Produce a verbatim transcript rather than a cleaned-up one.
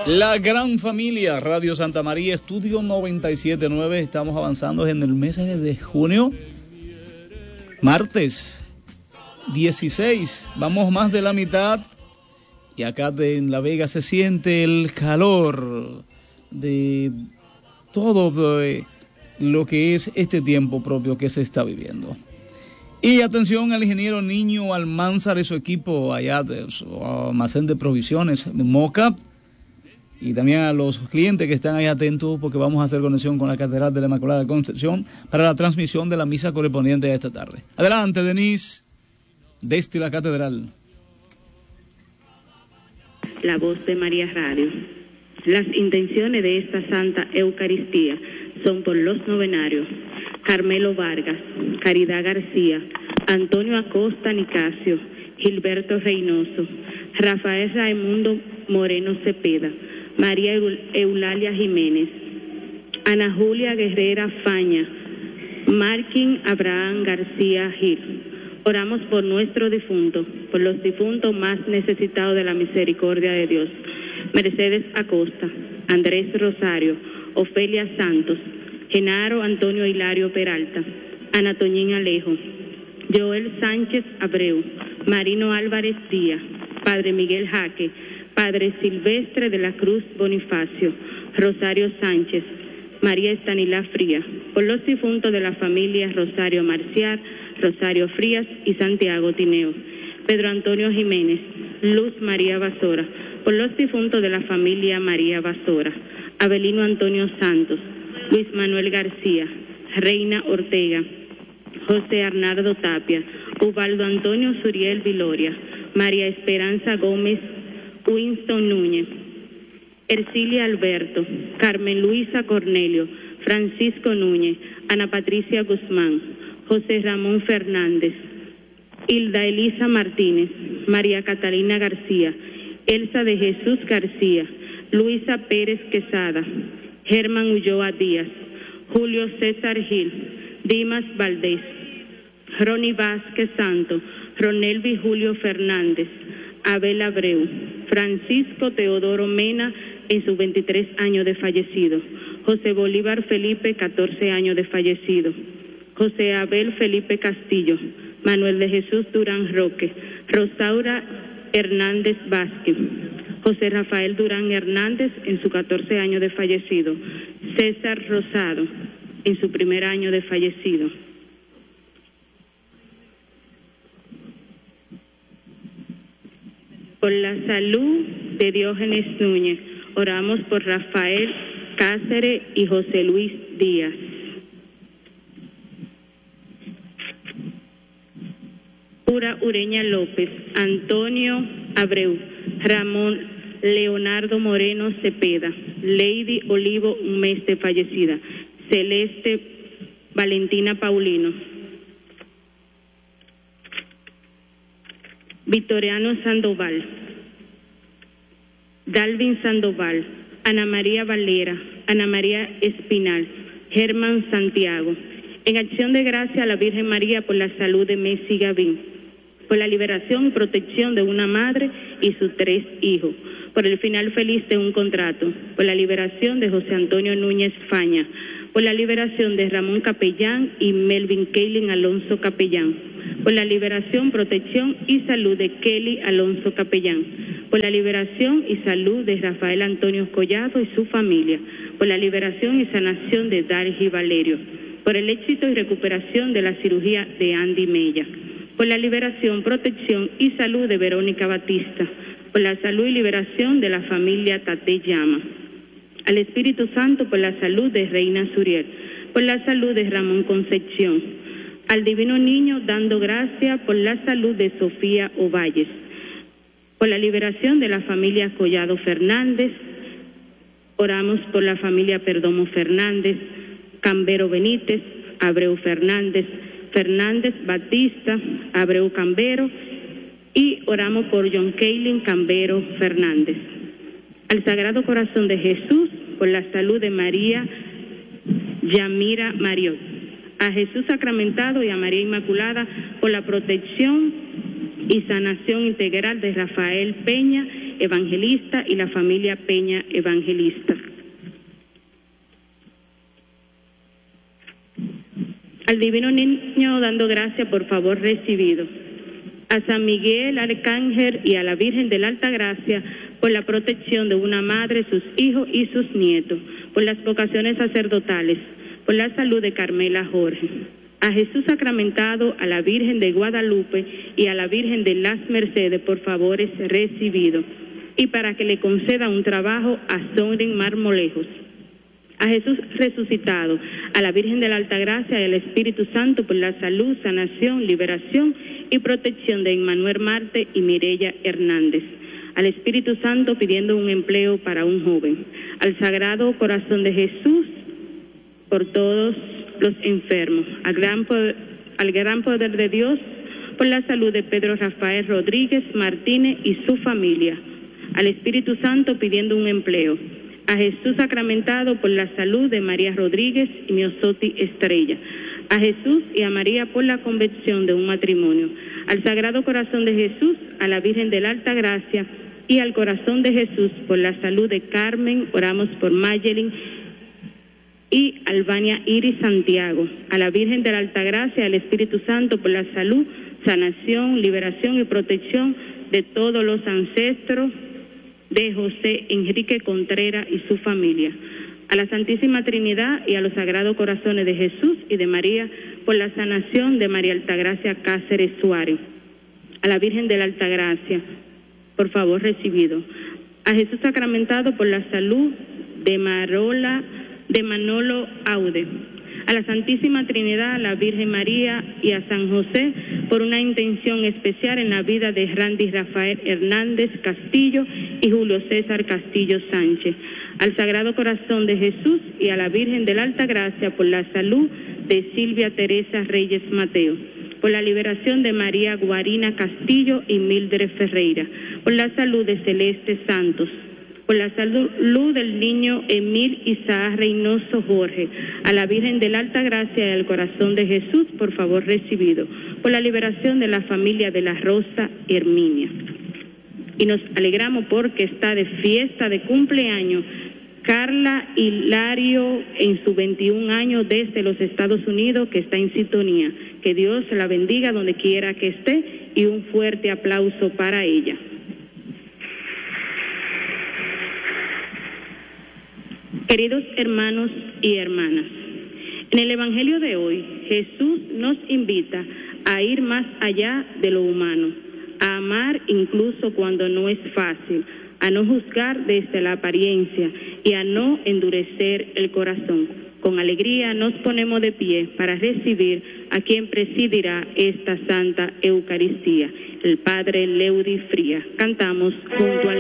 La gran familia Radio Santa María, estudio noventa y siete punto nueve. Estamos avanzando en el mes de junio, martes dieciséis. Vamos más de la mitad. Y acá de, en La Vega se siente el calor de todo de lo que es este tiempo propio que se está viviendo. Y atención al ingeniero Niño Almanzar y su equipo allá de su almacén de provisiones Moca. Y también a los clientes que están ahí atentos porque vamos a hacer conexión con la Catedral de la Inmaculada Concepción para la transmisión de la misa correspondiente a esta tarde. Adelante, Denise, desde la Catedral. La voz de María Radio. Las intenciones de esta Santa Eucaristía son por los novenarios Carmelo Vargas, Caridad García, Antonio Acosta Nicasio, Gilberto Reynoso, Rafael Raimundo Moreno Cepeda, María Eulalia Jiménez, Ana Julia Guerrera Faña, Marquín Abraham García Gil. Oramos por nuestro difunto, por los difuntos más necesitados de la misericordia de Dios. Mercedes Acosta, Andrés Rosario, Ofelia Santos, Genaro Antonio Hilario Peralta, Ana Toñín Alejo, Joel Sánchez Abreu, Marino Álvarez Díaz, Padre Miguel Jaque, Padre Silvestre de la Cruz Bonifacio, Rosario Sánchez, María Estanilá Frías, por los difuntos de la familia Rosario Marcial, Rosario Frías y Santiago Tineo, Pedro Antonio Jiménez, Luz María Basora, por los difuntos de la familia María Basora, Abelino Antonio Santos, Luis Manuel García, Reina Ortega, José Arnardo Tapia, Ubaldo Antonio Suriel Viloria, María Esperanza Gómez, Winston Núñez, Ercilia Alberto, Carmen Luisa Cornelio, Francisco Núñez, Ana Patricia Guzmán, José Ramón Fernández, Hilda Elisa Martínez, María Catalina García, Elsa de Jesús García, Luisa Pérez Quesada, Germán Ulloa Díaz, Julio César Gil, Dimas Valdés, Ronnie Vázquez Santo, Ronelvi Julio Fernández, Abel Abreu, Francisco Teodoro Mena en sus veintitrés años de fallecido, José Bolívar Felipe, catorce años de fallecido, José Abel Felipe Castillo, Manuel de Jesús Durán Roque, Rosaura Hernández Vázquez, José Rafael Durán Hernández en su catorce años de fallecido, César Rosado en su primer año de fallecido. Por la salud de Diógenes Núñez, oramos por Rafael Cáceres y José Luis Díaz. Pura Ureña López, Antonio Abreu, Ramón Leonardo Moreno Cepeda, Lady Olivo, un mes de fallecida, Celeste Valentina Paulino, Victoriano Sandoval, Dalvin Sandoval, Ana María Valera, Ana María Espinal, Germán Santiago. En acción de gracia a la Virgen María por la salud de Messi Gavín, por la liberación y protección de una madre y sus tres hijos, por el final feliz de un contrato, por la liberación de José Antonio Núñez Faña, por la liberación de Ramón Capellán y Melvin Keilin Alonso Capellán, por la liberación, protección y salud de Kelly Alonso Capellán, por la liberación y salud de Rafael Antonio Collado y su familia, por la liberación y sanación de Dargy Valerio, por el éxito y recuperación de la cirugía de Andy Mella, por la liberación, protección y salud de Verónica Batista, por la salud y liberación de la familia Tate Llama, al Espíritu Santo por la salud de Reina Suriel, por la salud de Ramón Concepción, al Divino Niño dando gracias por la salud de Sofía Ovalles, por la liberación de la familia Collado Fernández, oramos por la familia Perdomo Fernández, Cambero Benítez, Abreu Fernández, Fernández Batista, Abreu Cambero, y oramos por John Keilin Cambero Fernández. Al Sagrado Corazón de Jesús, por la salud de María Yamira Mariot, a Jesús Sacramentado y a María Inmaculada, por la protección y sanación integral de Rafael Peña Evangelista y la familia Peña Evangelista. Al Divino Niño dando gracia por favor recibido. A San Miguel Arcángel y a la Virgen de la Alta Gracia por la protección de una madre, sus hijos y sus nietos, por las vocaciones sacerdotales, por la salud de Carmela Jorge. A Jesús sacramentado, a la Virgen de Guadalupe y a la Virgen de las Mercedes por favores recibidos, y para que le conceda un trabajo a Soren Marmolejos. A Jesús resucitado, a la Virgen de la Alta Gracia y al Espíritu Santo por la salud, sanación, liberación y protección de Emmanuel Marte y Mireya Hernández. Al Espíritu Santo pidiendo un empleo para un joven. Al Sagrado Corazón de Jesús por todos los enfermos. Al gran poder, al gran poder de Dios por la salud de Pedro Rafael Rodríguez Martínez y su familia. Al Espíritu Santo pidiendo un empleo. A Jesús sacramentado por la salud de María Rodríguez y Miosoti Estrella. A Jesús y a María por la conversión de un matrimonio. Al Sagrado Corazón de Jesús, a la Virgen de la Alta Gracia y al Corazón de Jesús por la salud de Carmen, oramos por Mayelin y Albania Iris Santiago. A la Virgen de la Alta Gracia, al Espíritu Santo por la salud, sanación, liberación y protección de todos los ancestros de José Enrique Contreras y su familia. A la Santísima Trinidad y a los Sagrados Corazones de Jesús y de María por la sanación de María Altagracia Cáceres Suárez. A la Virgen de la Altagracia, por favor recibido. A Jesús sacramentado por la salud de Marola, de Manolo Aude. A la Santísima Trinidad, a la Virgen María y a San José por una intención especial en la vida de Randy Rafael Hernández Castillo y Julio César Castillo Sánchez. Al Sagrado Corazón de Jesús y a la Virgen de la Alta Gracia por la salud de Silvia Teresa Reyes Mateo, por la liberación de María Guarina Castillo y Mildred Ferreira, por la salud de Celeste Santos, por la salud del niño Emil Isaac Reynoso Jorge, a la Virgen de la Alta Gracia y al Corazón de Jesús, por favor recibido, por la liberación de la familia de la Rosa Herminia. Y nos alegramos porque está de fiesta de cumpleaños Carla Hilario en su veintiún años desde los Estados Unidos, que está en sintonía. Que Dios la bendiga donde quiera que esté y un fuerte aplauso para ella. Queridos hermanos y hermanas, en el Evangelio de hoy Jesús nos invita a ir más allá de lo humano, a amar incluso cuando no es fácil, a no juzgar desde la apariencia y a no endurecer el corazón. Con alegría nos ponemos de pie para recibir a quien presidirá esta Santa Eucaristía, el Padre Leudi Fría. Cantamos junto al